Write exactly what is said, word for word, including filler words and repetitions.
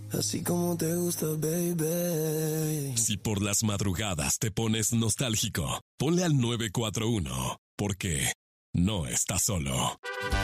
así como te gusta, baby. Si por las madrugadas te pones nostálgico, ponle al nueve cuatro uno, porque no estás solo.